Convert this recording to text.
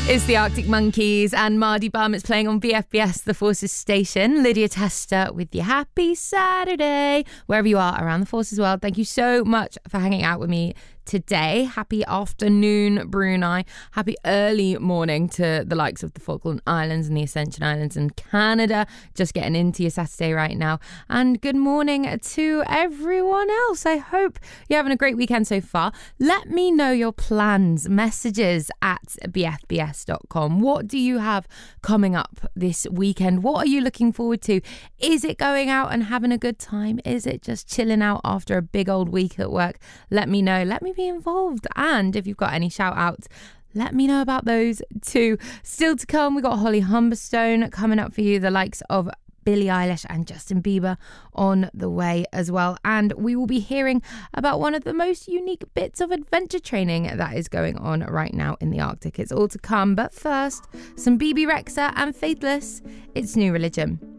It's the Arctic Monkeys and Mardy Bum. It's playing on BFBS, the Forces station. Lydia Tester with your happy Saturday. Wherever you are around the Forces world, thank you so much for hanging out with me today. Happy afternoon, Brunei. Happy early morning to the likes of the Falkland Islands and the Ascension Islands and Canada. Just getting into your Saturday right now. And good morning to everyone else. I hope you're having a great weekend so far. Let me know your plans, messages at bfbs.com. What do you have coming up this weekend? What are you looking forward to? Is it going out and having a good time? Is it just chilling out after a big old week at work? Let me know. Let me be involved. And if you've got any shout outs, let me know about those too. Still to come, we got Holly Humberstone coming up for you, the likes of Billie Eilish and Justin Bieber on the way as well. And we will be hearing about one of the most unique bits of adventure training that is going on right now in the Arctic. It's all to come. But first, some BB Rexha and Faithless. It's New Religion.